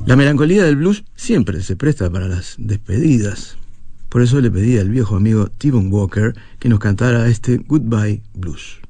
La melancolía del blues siempre se presta para las despedidas. Por eso le pedí al viejo amigo T-Bone Walker que nos cantara este Goodbye Blues.